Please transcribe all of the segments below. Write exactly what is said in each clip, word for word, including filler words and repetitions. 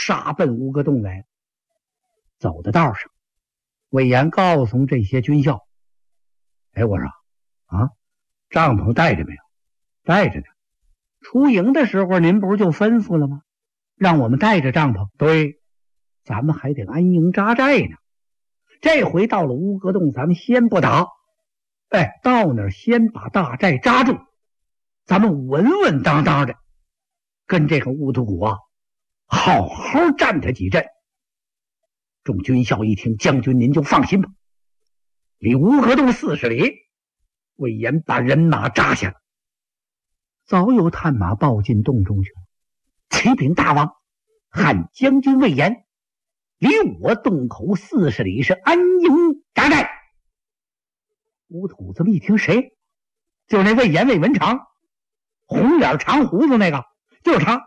杀奔乌戈洞来。走的道上，魏延告诉这些军校：哎，我说啊，帐篷带着没有？带着呢。出营的时候您不是就吩咐了吗？让我们带着帐篷。对，咱们还得安营扎寨呢。这回到了乌戈洞，咱们先不打，哎，到那儿先把大寨扎住，咱们稳稳当当的跟这个乌图古啊好好战他几阵。众军校一听，将军您就放心吧，离乌戈洞四十里，魏延把人马扎下了。早有探马报进洞中去了，启禀大王，汉将军魏延离我洞口四十里是安营扎寨。乌土这么一听，谁？就是那魏延魏文长，红脸长胡子那个，就是他。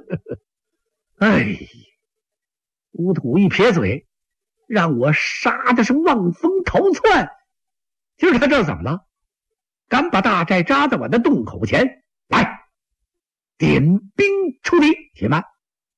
哎，乌土一撇嘴，让我杀的是望风逃窜。今儿他这怎么了？敢把大寨扎在我的洞口前，来，点兵出敌。且慢，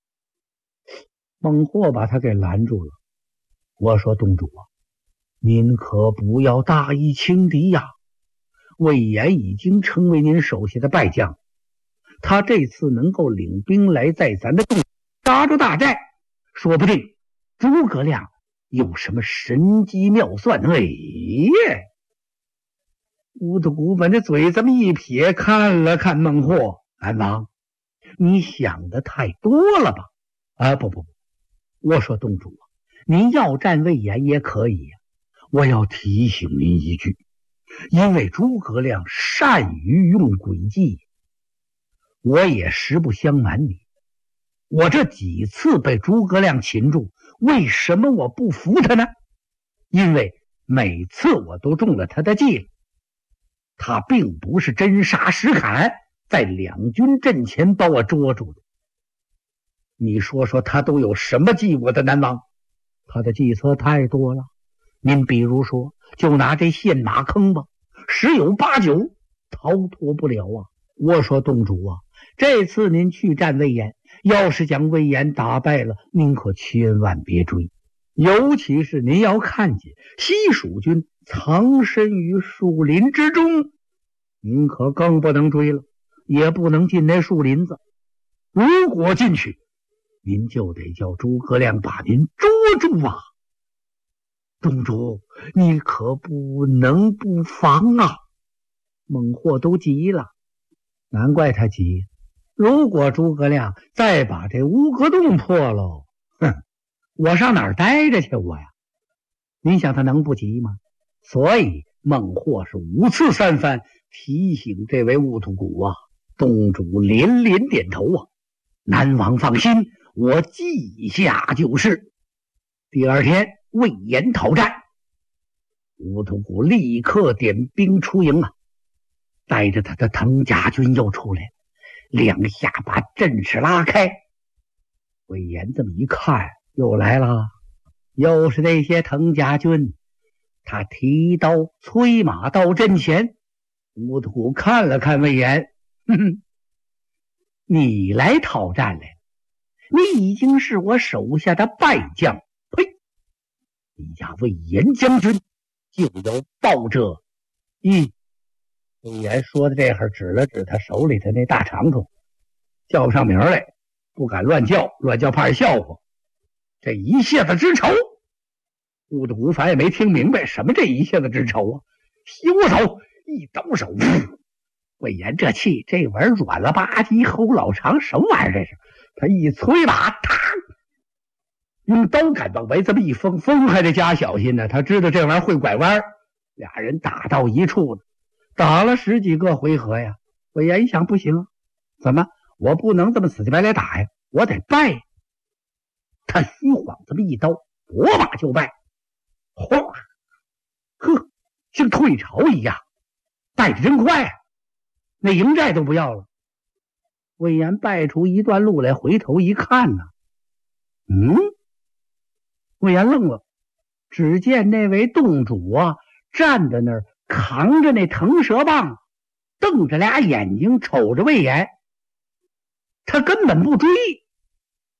孟获把他给拦住了。我说洞主啊，您可不要大意轻敌呀！魏延已经成为您手下的败将，他这次能够领兵来在咱的洞扎住大寨，说不定诸葛亮有什么神机妙算。哎呀！乌土古本的嘴这么一撇，看了看孟获，南王，你想的太多了吧？啊，不不不，我说洞主啊，您要战魏延也可以呀、啊。我要提醒您一句，因为诸葛亮善于用诡计，我也实不相瞒你，我这几次被诸葛亮擒住，为什么我不服他呢？因为每次我都中了他的计，他并不是真杀实砍，在两军阵前把我捉住的。你说说他都有什么计？我的南王，他的计策太多了。您比如说，就拿这陷马坑吧，十有八九逃脱不了啊。我说洞主啊，这次您去战魏延，要是将魏延打败了，您可千万别追，尤其是您要看见西蜀军藏身于树林之中，您可更不能追了，也不能进那树林子。如果进去，您就得叫诸葛亮把您捉住啊！洞主，你可不能不防啊！孟获都急了，难怪他急。如果诸葛亮再把这乌戈洞破了，哼，我上哪儿待着去我呀？您想他能不急吗？所以孟获是五次三番提醒这位乌图古啊。洞主连连点头啊，南王放心，我记下就是。第二天魏延讨战，乌图古立刻点兵出营啊，带着他的藤甲军又出来了，两下把阵势拉开。魏延这么一看，又来了，又是那些藤甲军。他提刀催马到阵前，乌图古看了看魏延，哼哼，你来讨战来了，你已经是我手下的败将。呸！你家魏延将军就有报者。一魏延说的这会儿，指了指他手里的那大长筒，叫不上名来，不敢乱叫，乱叫怕人笑话。这一下子之仇，乌的古反也没听明白什么这一下子之仇啊！休手！一抖手，魏延这气，这玩意儿软了吧唧，齁老长，什么玩意儿这是？他一催马，啪，用刀杆往外这么一封，封还得加小心呢。他知道这玩意儿会拐弯，俩人打到一处了，打了十几个回合呀。魏延一想，不行，怎么我不能这么死乞白赖打呀？我得败。他虚晃这么一刀，拨马就败，哗，呵，像退潮一样，败得真快啊！那营寨都不要了。魏延败出一段路来，回头一看呢，嗯，魏延愣了，只见那位洞主啊，站在那儿，扛着那腾蛇棒，瞪着俩眼睛瞅着魏延，他根本不追。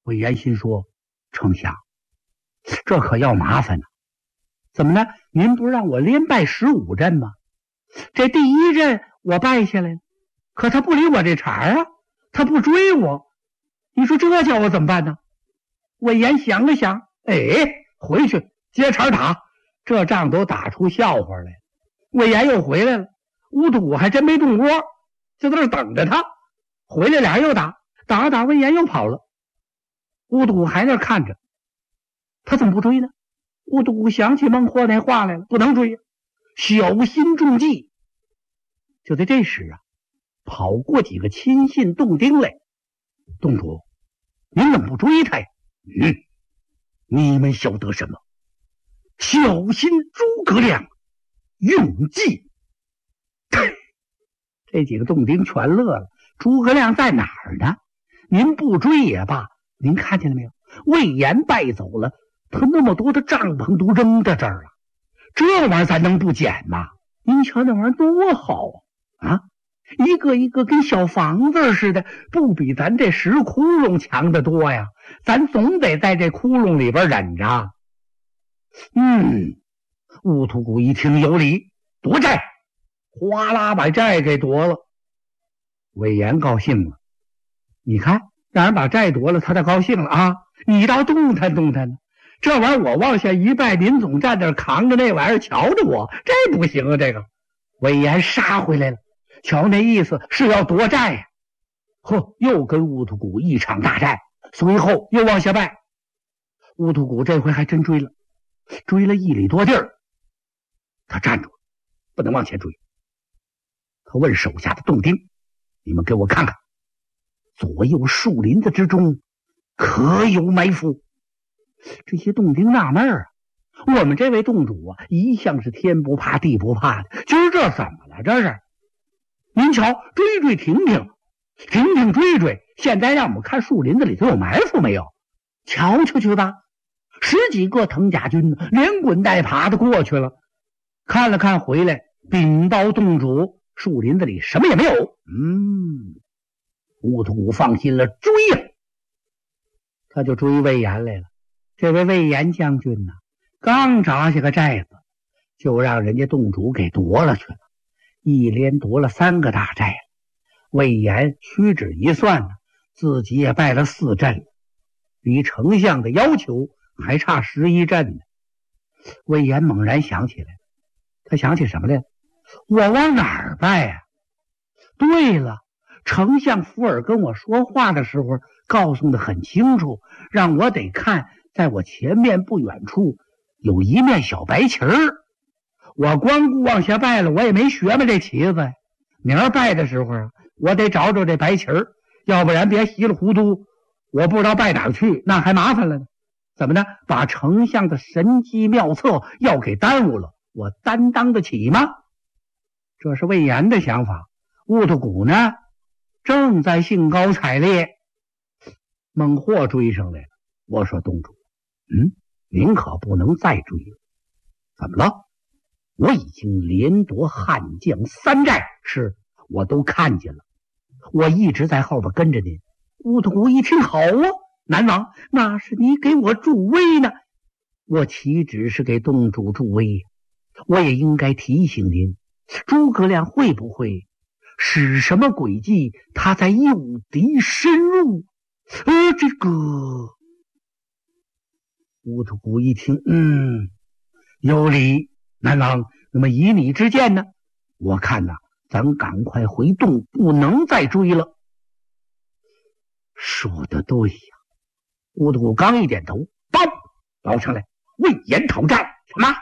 魏延心说：“丞相，这可要麻烦了。怎么呢？您不是让我连拜十五阵吗？这第一阵我拜下来了，可他不理我这茬啊，他不追我，你说这叫我怎么办呢？”魏延想了想，哎，回去接茬打，这仗都打出笑话来。魏延又回来了，乌土还真没动锅，就在这等着他。回来俩人又打，打了打，魏延又跑了。乌土还在那看着，他怎么不追呢？乌土想起孟获那话来了，不能追，小心中计。就在这时啊，跑过几个亲信洞丁来。洞主，您怎么不追他呀？嗯，你们晓得什么？小心诸葛亮用计。这几个洞丁全乐了。诸葛亮在哪儿呢？您不追也罢，您看见了没有？魏延败走了，他那么多的帐篷都扔在这儿了，这玩意儿咱能不捡吗？您瞧那玩意儿多好啊！啊，一个一个跟小房子似的，不比咱这石窟窿强得多呀。咱总得在这窟窿里边忍着。嗯，乌屠古一听有理，夺寨，哗啦把寨给夺了。魏延高兴了，你看让人把寨夺了，他倒高兴了啊！你倒动弹动弹呢，这玩意儿我往下一拜，您总站那扛着那玩意儿瞧着我，这不行啊！这个魏延杀回来了，瞧那意思是要夺寨呀、啊！呵，又跟乌屠古一场大战，随后又往下拜。乌屠古这回还真追了，追了一里多地儿，他站住了，不能往前追。他问手下的洞丁，你们给我看看，左右树林子之中可有埋伏？这些洞丁纳闷啊，我们这位洞主啊，一向是天不怕地不怕的，今儿这怎么了？这是您瞧，追追停停，停停追追，现在让我们看树林子里头有埋伏没有？瞧瞧去吧。十几个藤甲军呢，连滚带爬的过去了，看了看回来，禀报洞主，树林子里什么也没有。嗯，乌屠古放心了，追呀、啊！他就追魏延来了。这位魏延将军呢、啊，刚扎下个寨子，就让人家洞主给夺了去了，一连夺了三个大寨了。魏延屈指一算呢，自己也败了四阵了，离丞相的要求还差十一阵呢。魏延猛然想起来，他想起什么来了？我往哪儿拜啊？对了，丞相福尔跟我说话的时候告诉的很清楚，让我得看在我前面不远处有一面小白旗儿。我光顾往下拜了，我也没学嘛这旗子。明儿拜的时候啊，我得找找这白旗儿，要不然别稀里糊涂，我不知道拜哪儿去，那还麻烦了呢。怎么呢？把丞相的神机妙策要给耽误了，我担当得起吗？这是魏延的想法。乌屠古呢，正在兴高采烈。孟获追上来了。我说洞主，嗯，您可不能再追了。怎么了？我已经连夺汉将三寨，是我都看见了，我一直在后边跟着您。乌屠古一听，好啊，南王，那是你给我助威呢。我岂止是给洞主助威，我也应该提醒您，诸葛亮会不会使什么诡计，他在诱敌深入？呃，这个乌屠古一听，嗯，有理，南王。那么以你之见呢？我看呐、啊，咱赶快回洞，不能再追了。说得对呀！乌屠古刚一点头，报报上来，魏延讨战。什么？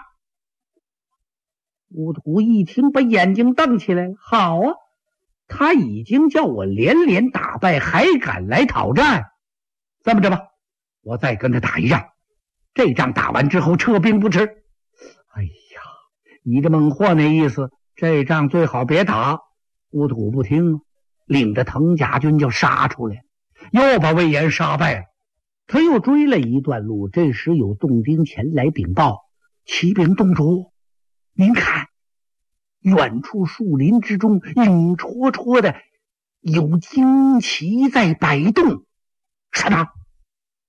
乌屠古一听，把眼睛瞪起来了。好啊，他已经叫我连连打败，还敢来讨战。这么着吧，我再跟他打一仗，这仗打完之后撤兵不迟。哎呀，依着孟获那意思，这仗最好别打。乌屠古不听，领着藤甲军就杀出来，又把魏延杀败了。他又追了一段路，这时有洞丁前来禀报：启禀洞主，您看，远处树林之中影绰绰的有旌旗在摆动。什么？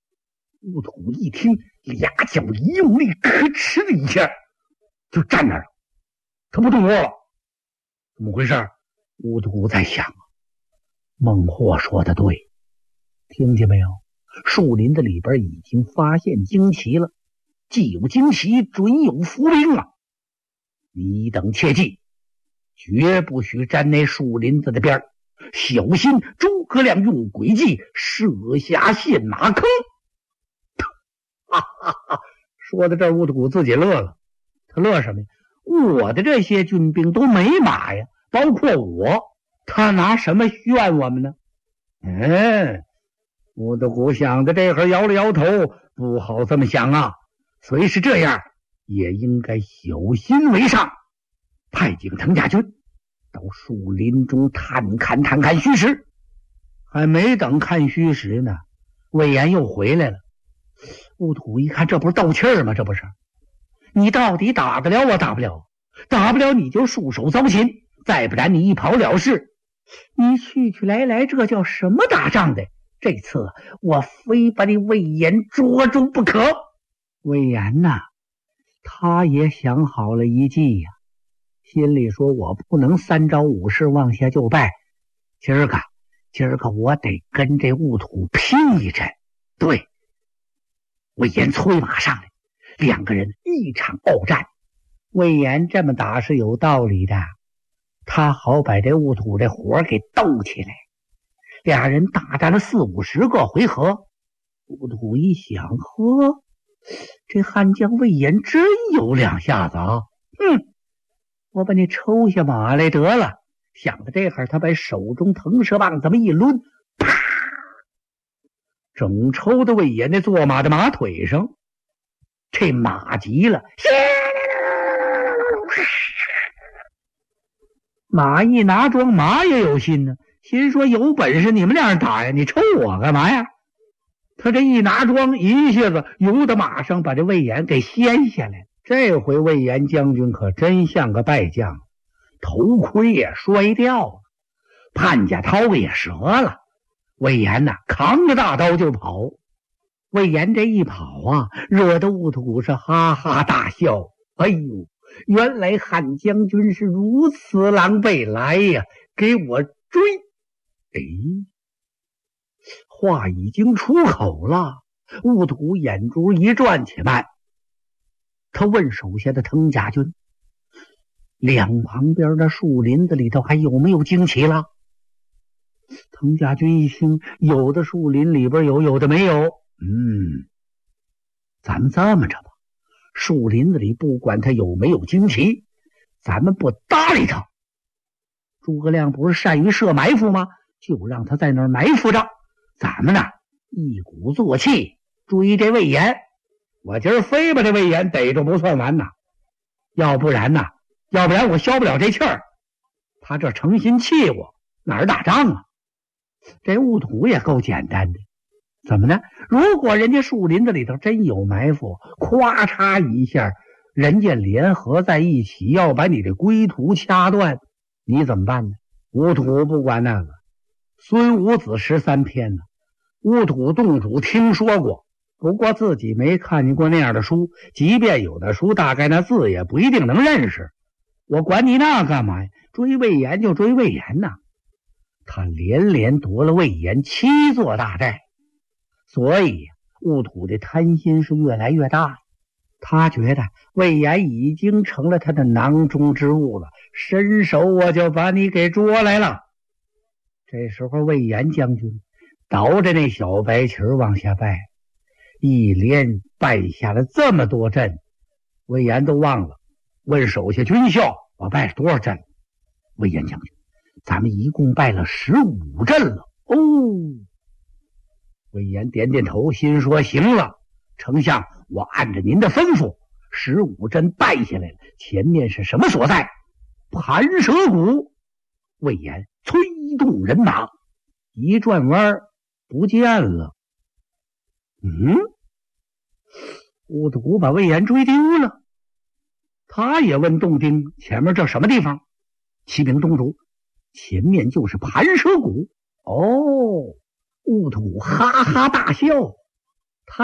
乌土一听，俩脚一用力，咯吱的一下就站那儿了，他不动窝了。怎么回事？乌土在想，孟获说的对，听见没有？树林子里边已经发现惊奇了，既有惊奇，准有伏兵啊！你等切记，绝不许站那树林子的边儿，小心诸葛亮用诡计设下陷马坑。哈哈哈！说到这儿，乌土自己乐了。他乐什么呀？我的这些军兵都没马呀，包括我，他拿什么炫我们呢？嗯，乌土想的这会儿摇了摇头，不好这么想啊。虽是这样，也应该小心为上，派几个藤甲军到树林中探看探看虚实。还没等看虚实呢，魏延又回来了。乌土一看，这不是斗气儿吗？这不是，你到底打得了我打不了？打不了你就束手招擒，再不然你一跑了事。你去去来来，这叫什么打仗的？这次我非把你魏延捉住不可。魏延呐，他也想好了一计呀、啊，心里说我不能三招五式往下就败，今儿个今儿个我得跟这乌土拼一阵。对，魏延催马上来，两个人一场鏖战。魏延这么打是有道理的，他好把这乌土这火给斗起来。俩人大战了四五十个回合，乌土一想，呵，这汉将魏延真有两下子啊！哼，我把你抽下马来得了。想到这会儿，他把手中腾蛇棒这么一抡，啪，整抽到魏延那坐马的马腿上。这马急了，马一拿桩，马也有心呢，心说有本事你们俩人打呀，你抽我干嘛呀？他这一拿桩，一下子由到马上把这魏延给掀下来。这回魏延将军可真像个败将，头盔也摔掉了，潘家刀也折了。魏延呐，扛着大刀就跑。魏延这一跑啊，惹得乌土是哈哈大笑。哎呦，原来汉将军是如此狼狈，来呀，给我追！哎，话已经出口了，乌土眼珠一转，且慢，他问手下的藤甲军，两旁边的树林子里头还有没有惊奇了？藤甲军一听，有的树林里边有，有的没有。嗯，咱们这么着吧，树林子里不管他有没有惊奇，咱们不搭理他。诸葛亮不是善于设埋伏吗？就让他在那儿埋伏着，咱们呢一鼓作气追这魏延。我今儿非把这魏延逮着不算完呐，要不然呐，要不然我消不了这气儿。他这诚心气我，哪儿打仗啊？这乌土也够简单的。怎么呢？如果人家树林子里头真有埋伏，咵嚓一下，人家联合在一起要把你的归途掐断，你怎么办呢？乌土不管那个，孙武子十三篇呢，乌土洞主听说过，不过自己没看见过那样的书，即便有的书，大概那字也不一定能认识。我管你那干嘛呀？追魏延就追魏延呐！他连连夺了魏延七座大寨。所以乌土的贪心是越来越大，他觉得魏延已经成了他的囊中之物了，伸手我就把你给捉来了。这时候魏延将军倒着那小白旗往下拜，一连拜下了这么多阵，魏延都忘了问手下军校，我拜了多少阵？魏延将军，咱们一共拜了十五阵了。哦，魏延点点头，心说行了，丞相，我按着您的吩咐，十五阵拜下来了。前面是什么所在？盘蛇谷。魏延催动人马，一转弯不见了。嗯，乌土把魏延追丢了。他也问洞丁，前面这什么地方？启禀洞主，前面就是盘蛇谷。哦，乌土哈哈大笑。